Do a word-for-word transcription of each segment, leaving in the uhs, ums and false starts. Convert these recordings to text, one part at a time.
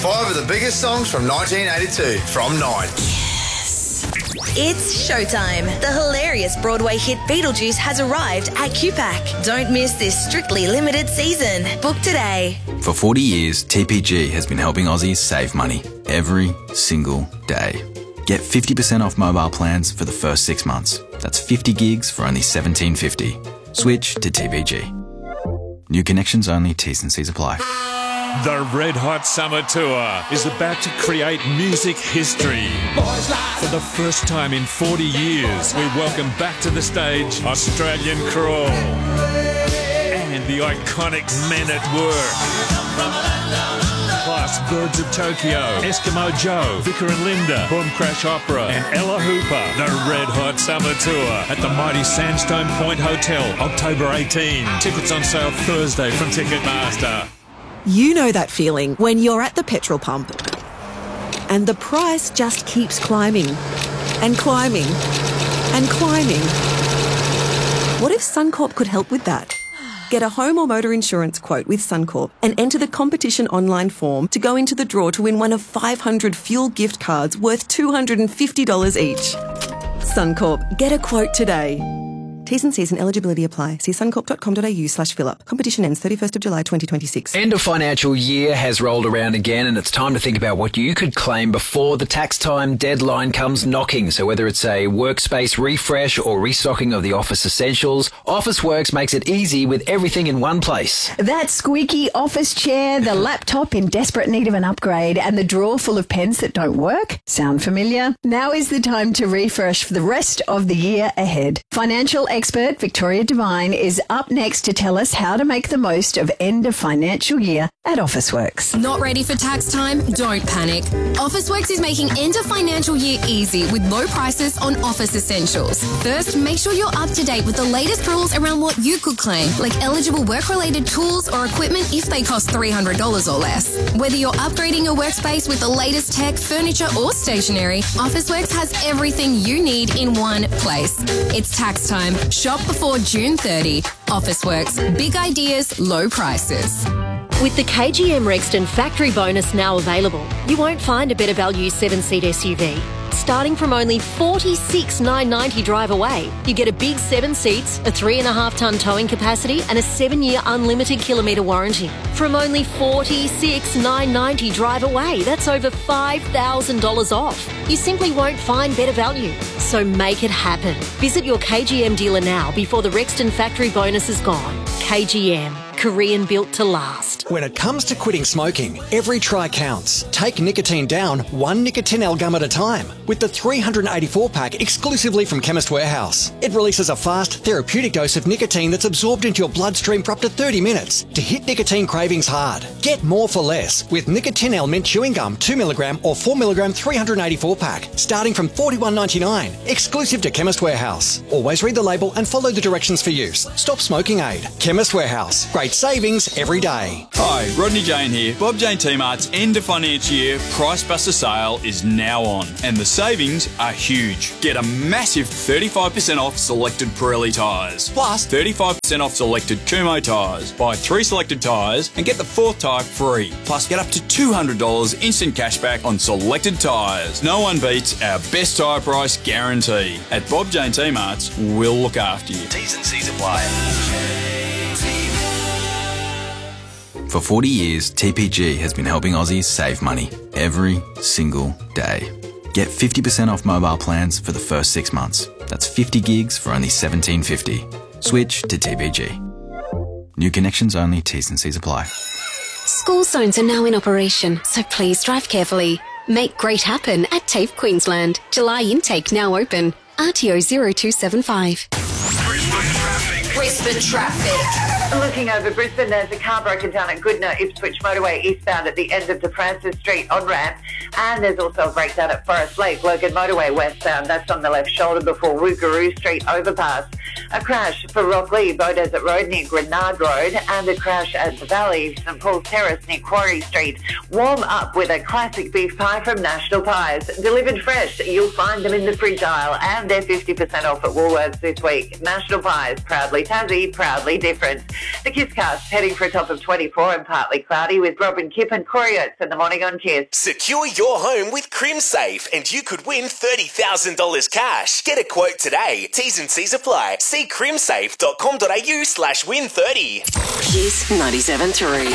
Five of the biggest songs from nineteen eighty-two from Nine. It's showtime. The hilarious Broadway hit Beetlejuice has arrived at Q PAC. Don't miss this strictly limited season. Book today. For forty years, T P G has been helping Aussies save money every single day. Get fifty percent off mobile plans for the first six months. That's fifty gigs for only seventeen fifty. Switch to T P G. New connections only, T's and C's apply. The Red Hot Summer Tour is about to create music history. For the first time in forty years, we welcome back to the stage Australian Crawl and the iconic Men at Work. Plus Birds of Tokyo, Eskimo Joe, Vicar and Linda, Boom Crash Opera and Ella Hooper. The Red Hot Summer Tour at the mighty Sandstone Point Hotel, October eighteenth. Tickets on sale Thursday from Ticketmaster. You know that feeling when you're at the petrol pump and the price just keeps climbing and climbing and climbing. What if Suncorp could help with that? Get a home or motor insurance quote with Suncorp and enter the competition online form to go into the draw to win one of five hundred fuel gift cards worth two hundred fifty dollars each. Suncorp, get a quote today. T's and C's and eligibility apply. See suncorp.com.au slash fill up. Competition ends thirty-first of July twenty twenty-six. End of financial year has rolled around again, and it's time to think about what you could claim before the tax time deadline comes knocking. So whether it's a workspace refresh or restocking of the office essentials, Officeworks makes it easy with everything in one place. That squeaky office chair, the laptop in desperate need of an upgrade, and the drawer full of pens that don't work? Sound familiar? Now is the time to refresh for the rest of the year ahead. Financial expert Victoria Devine is up next to tell us how to make the most of end of financial year at Officeworks. Not ready for tax time? Don't panic. Officeworks is making end of financial year easy with low prices on office essentials. First, make sure you're up to date with the latest rules around what you could claim, like eligible work-related tools or equipment if they cost three hundred dollars or less. Whether you're upgrading your workspace with the latest tech, furniture or stationery, Officeworks has everything you need in one place. It's tax time. Shop before June thirtieth. Officeworks. Big ideas, low prices. With the K G M Rexton factory bonus now available, you won't find a better value seven-seat S U V. Starting from only forty-six thousand nine hundred ninety dollars drive away, you get a big seven seats, a three and a half tonne towing capacity and a seven-year unlimited kilometre warranty. From only forty-six thousand nine hundred ninety dollars drive away, that's over five thousand dollars off. You simply won't find better value. So make it happen. Visit your K G M dealer now before the Rexton factory bonus is gone. K G M. Korean built to last. When it comes to quitting smoking, every try counts. Take nicotine down one Nicotinell gum at a time with the three hundred eighty-four pack exclusively from Chemist Warehouse. It releases a fast, therapeutic dose of nicotine that's absorbed into your bloodstream for up to thirty minutes to hit nicotine cravings hard. Get more for less with Nicotinell mint chewing gum two milligram or four milligram three hundred eighty-four pack starting from forty-one ninety-nine. Exclusive to Chemist Warehouse. Always read the label and follow the directions for use. Stop smoking aid. Chemist Warehouse. Great savings every day. Hi, Rodney Jane here. Bob Jane T-Mart's end of financial year Price Buster sale is now on, and the savings are huge. Get a massive thirty-five percent off selected Pirelli tyres, plus thirty-five percent off selected Kumho tyres. Buy three selected tyres and get the fourth tyre free, plus get up to two hundred dollars instant cashback on selected tyres. No one beats our best tyre price guarantee. At Bob Jane T-Mart's, we'll look after you. T's and C's apply. For forty years, T P G has been helping Aussies save money every single day. Get fifty percent off mobile plans for the first six months. That's fifty gigs for only seventeen fifty. Switch to T P G. New connections only, T's and C's apply. School zones are now in operation, so please drive carefully. Make great happen at TAFE Queensland. July intake now open. R T O zero two seven five. Brisbane traffic. Looking over Brisbane, there's a car broken down at Goodna Ipswich Motorway eastbound at the end of De Francis Street on ramp, and there's also a breakdown at Forest Lake Logan Motorway westbound. That's on the left shoulder before Rougarou Street overpass. A crash for Rockley Bow Desert Road near Grenard Road, and a crash at the Valley St Paul's Terrace near Quarry Street. Warm up with a classic beef pie from National Pies. Delivered fresh, you'll find them in the fridge aisle, and they're fifty percent off at Woolworths this week. National Pies, proudly Tassie, proudly different. The Kisscast heading for a top of twenty-four and partly cloudy with Robin Kipp and Corey Oates in the morning on Kiss. Secure your home with CrimSafe and you could win thirty thousand dollars cash. Get a quote today. T's and C's apply. See crimsafe dot com dot a u slash win thirty. Kiss ninety-seven three.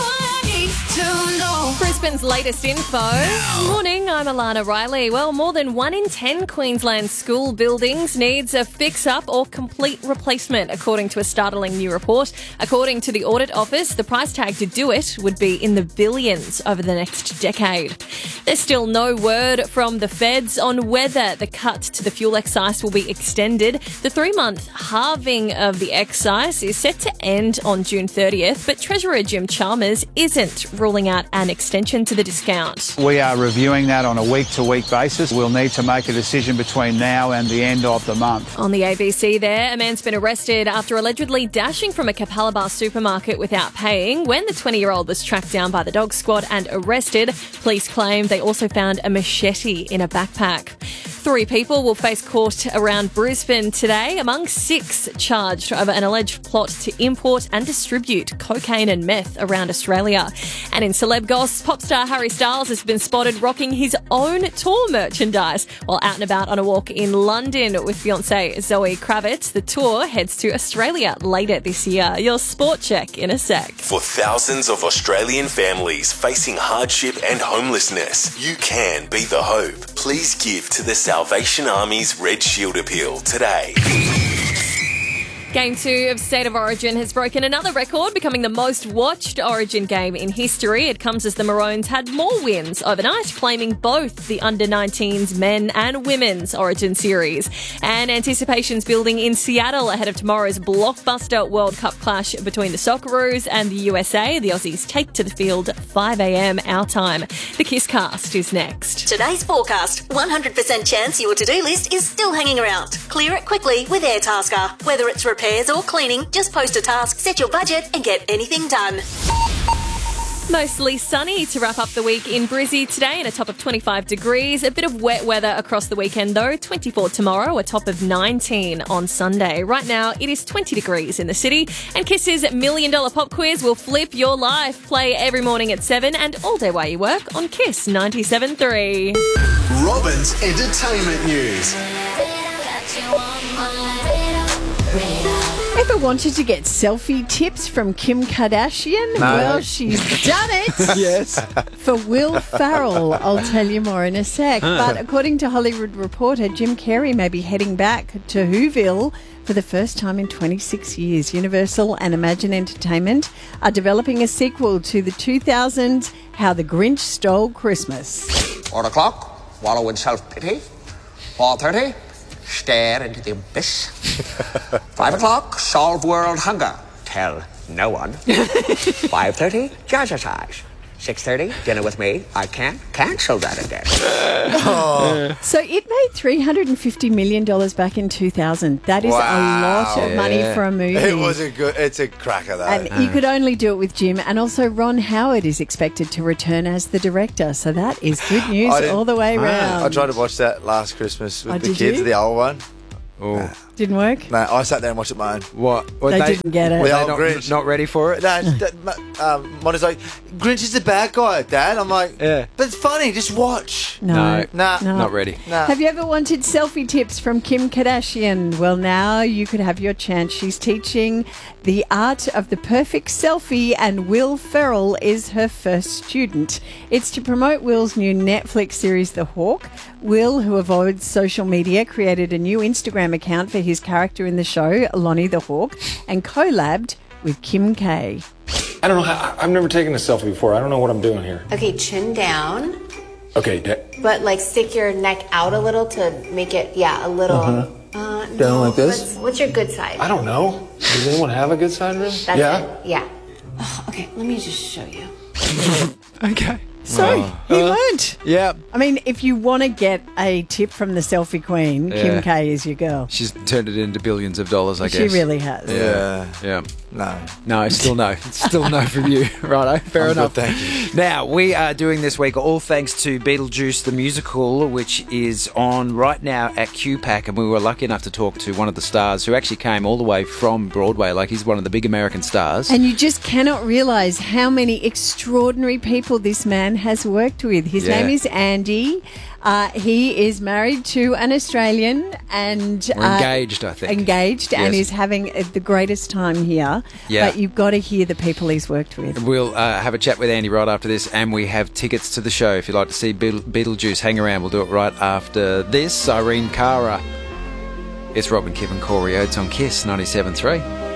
Brisbane's latest info. Morning, I'm Alana Riley. Well, more than one in ten Queensland school buildings needs a fix-up or complete replacement, according to a startling new report. According to the Audit Office, the price tag to do it would be in the billions over the next decade. There's still no word from the feds on whether the cut to the fuel excise will be extended. The three-month halving of the excise is set to end on June thirtieth, but Treasurer Jim Chalmers isn't ruling out an extension to the discount. We are reviewing that on a week-to-week basis. We'll need to make a decision between now and the end of the month. On the A B C there, a man's been arrested after allegedly dashing from a Capalaba supermarket without paying. When the twenty-year-old was tracked down by the dog squad and arrested, police claim they also found a machete in a backpack. Three people will face court around Brisbane today, among six charged over an alleged plot to import and distribute cocaine and meth around Australia. And in celeb goss, pop star Harry Styles has been spotted rocking his own tour merchandise while out and about on a walk in London with fiancée Zoe Kravitz. The tour heads to Australia later this year. Your sport check in a sec. For thousands of Australian families facing hardship and homelessness, you can be the hope. Please give to the Salvation Army's Red Shield Appeal today. Game two of State of Origin has broken another record, becoming the most watched Origin game in history. It comes as the Maroons had more wins overnight, claiming both the under nineteens men and women's Origin series. And anticipation's building in Seattle ahead of tomorrow's blockbuster World Cup clash between the Socceroos and the U S A. The Aussies take to the field at five a.m. our time. The Kisscast is next. Today's forecast. one hundred percent chance your to-do list is still hanging around. Clear it quickly with Airtasker. Whether it's repairs or cleaning, just post a task, set your budget and get anything done. Mostly sunny to wrap up the week in Brizzy today and a top of twenty-five degrees. A bit of wet weather across the weekend though. twenty-four tomorrow, a top of nineteen on Sunday. Right now it is twenty degrees in the city. And Kiss's Million Dollar Pop Quiz will flip your life. Play every morning at seven and all day while you work on Kiss ninety-seven three. Robin's Entertainment News. Ever wanted to get selfie tips from Kim Kardashian? No. Well, she's done it. Yes. For Will Ferrell. I'll tell you more in a sec. But according to Hollywood Reporter, Jim Carrey may be heading back to Whoville for the first time in twenty-six years. Universal and Imagine Entertainment are developing a sequel to the two thousands How the Grinch Stole Christmas. Four o'clock, wallow in self-pity. four thirty, stare into the abyss. Five o'clock, solve world hunger. Tell no one. Five thirty, jazzercise. Six thirty, dinner with me. I can't cancel that again. Oh. So it made three hundred fifty million dollars back in two thousand. That is Wow. a lot of money Yeah. for a movie. It was a good. It's a cracker though. And you could only do it with Jim. And also Ron Howard is expected to return as the director. So that is good news I didn't- all the way round. I tried to watch that last Christmas with Oh, the did kids, you? the old one. Oh. Didn't work? No, I sat there and watched it my own. What? They didn't get it. The Were they old not, Grinch. not ready for it? No, that, um, Monica's like, Grinch is the bad guy, Dad. I'm like, Yeah. but it's funny, just watch. No. No. Nah. No. Not ready. Nah. Have you ever wanted selfie tips from Kim Kardashian? Well, now you could have your chance. She's teaching the art of the perfect selfie, and Will Ferrell is her first student. It's to promote Will's new Netflix series, The Hawk. Will, who avoids social media, created a new Instagram account for his character in the show, Lonnie the Hawk, and collabed with Kim K. I don't know how, I've never taken a selfie before. I don't know what I'm doing here. Okay, chin down, Okay, da- but like stick your neck out a little to make it, yeah, a little. Uh-huh. Uh, Down no, like this? What's, what's your good side? I don't know. Does anyone have a good side, really? That's yeah? it. Yeah. Oh, okay, let me just show you. Okay. So, Oh. he Uh, learnt. Yeah. I mean, if you want to get a tip from the selfie queen, Yeah. Kim K is your girl. She's turned it into billions of dollars, I She guess. really has. Yeah. Yeah. No. No, still no. Still no from you. Righto, fair I'm enough. good, thank you. Now, we are doing this week all thanks to Beetlejuice the Musical, which is on right now at Q PAC, and we were lucky enough to talk to one of the stars who actually came all the way from Broadway. Like, he's one of the big American stars. And you just cannot realise how many extraordinary people this man has worked with. His Yeah. name is Andy. Uh, he is married to an Australian and We're uh, engaged, I think. engaged and Yes. is having uh, the greatest time here. Yeah. But you've got to hear the people he's worked with. We'll uh, have a chat with Andy right after this, and we have tickets to the show. If you'd like to see Beetle- Beetlejuice, hang around. We'll do it right after this. Irene Cara. It's Robin, Kevin, Corey Oates on Kiss ninety-seven point three.